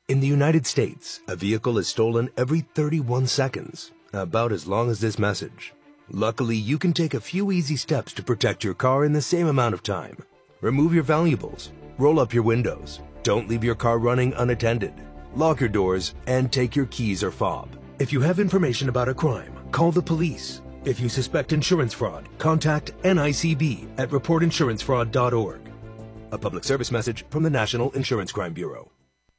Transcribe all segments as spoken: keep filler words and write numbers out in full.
In the United States, a vehicle is stolen every thirty-one seconds, about as long as this message. Luckily, you can take a few easy steps to protect your car in the same amount of time. Remove your valuables, roll up your windows, don't leave your car running unattended, lock your doors, and take your keys or fob. If you have information about a crime, call the police. If you suspect insurance fraud, contact N I C B at report insurance fraud dot org. A public service message from the National Insurance Crime Bureau.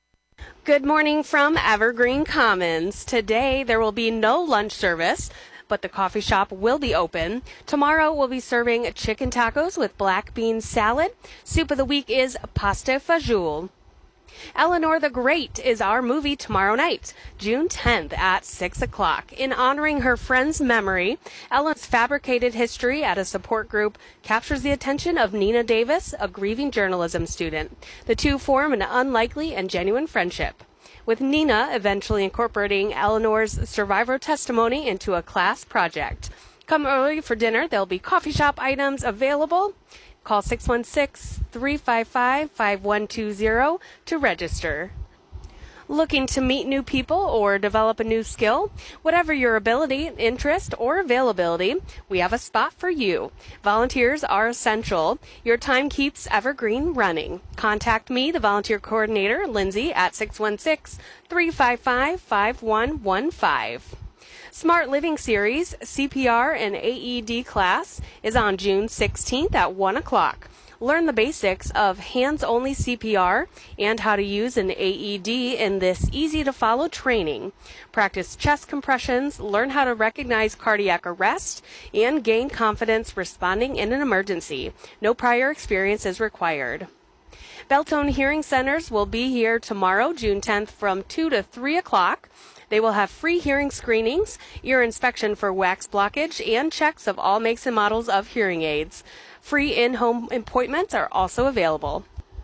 Good morning from Evergreen Commons. Today there will be no lunch service, but the coffee shop will be open. Tomorrow we'll be serving chicken tacos with black bean salad. Soup of the week is pasta fajoule. Eleanor the Great is our movie tomorrow night, June tenth at six o'clock. In honoring her friend's memory, Eleanor's fabricated history at a support group captures the attention of Nina Davis, a grieving journalism student. The two form an unlikely and genuine friendship, with Nina eventually incorporating Eleanor's survivor testimony into a class project. Come early for dinner. There'll be coffee shop items available. Call six one six, three five five, five one two zero to register. Looking to meet new people or develop a new skill? Whatever your ability, interest, or availability, we have a spot for you. Volunteers are essential. Your time keeps Evergreen running. Contact me, the volunteer coordinator, Lindsay, at six one six, three five five, five one one five. Smart Living Series C P R and A E D class is on June sixteenth at one o'clock. Learn the basics of hands-only C P R and how to use an A E D in this easy-to-follow training. Practice chest compressions, learn how to recognize cardiac arrest, and gain confidence responding in an emergency. No prior experience is required. Beltone Hearing Centers will be here tomorrow, June tenth, from two to three o'clock. They will have free hearing screenings, ear inspection for wax blockage, and checks of all makes and models of hearing aids. Free in-home appointments are also available.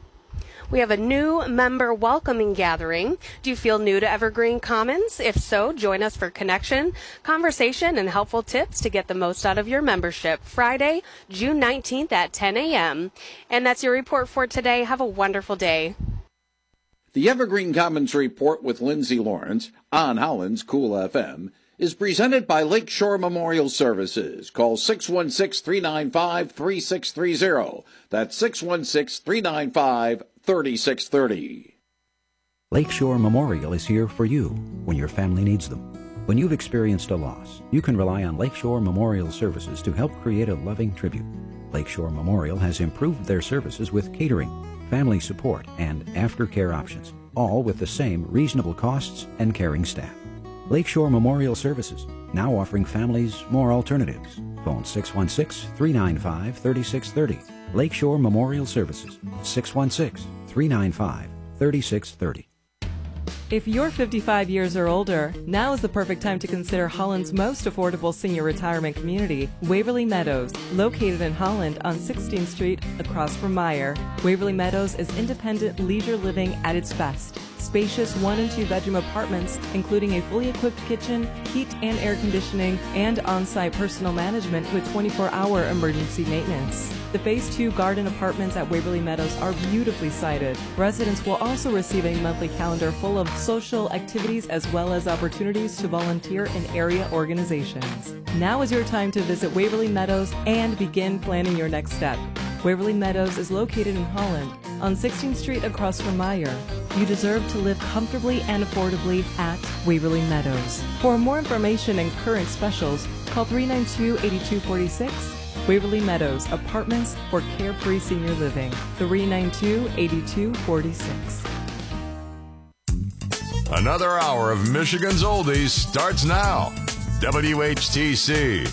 We have a new member welcoming gathering. Do you feel new to Evergreen Commons? If so, join us for connection, conversation, and helpful tips to get the most out of your membership. Friday, June nineteenth at ten a.m. And that's your report for today. Have a wonderful day. The Evergreen Commons Report with Lindsay Lawrence on Holland's Cool F M is presented by Lakeshore Memorial Services. Call six one six, three nine five, three six three zero. That's six one six, three nine five, three six three zero. Lakeshore Memorial is here for you when your family needs them. When you've experienced a loss, you can rely on Lakeshore Memorial Services to help create a loving tribute. Lakeshore Memorial has improved their services with catering, family support, and aftercare options, all with the same reasonable costs and caring staff. Lakeshore Memorial Services, now offering families more alternatives. Phone six one six, three nine five, three six three zero. Lakeshore Memorial Services, six one six, three nine five, three six three zero. If you're fifty-five years or older, now is the perfect time to consider Holland's most affordable senior retirement community, Waverly Meadows, located in Holland on sixteenth Street across from Meyer. Waverly Meadows is independent leisure living at its best. Spacious one and two bedroom apartments, including a fully equipped kitchen, heat and air conditioning, and on-site personal management with twenty-four hour emergency maintenance. The Phase two garden apartments at Waverly Meadows are beautifully sited. Residents will also receive a monthly calendar full of social activities as well as opportunities to volunteer in area organizations. Now is your time to visit Waverly Meadows and begin planning your next step. Waverly Meadows is located in Holland on sixteenth Street across from Meyer. You deserve to live comfortably and affordably at Waverly Meadows. For more information and current specials, call three nine two, eight two four six. Waverly Meadows, apartments for carefree senior living. three nine two, eight two four six. Another hour of Michigan's Oldies starts now. W H T C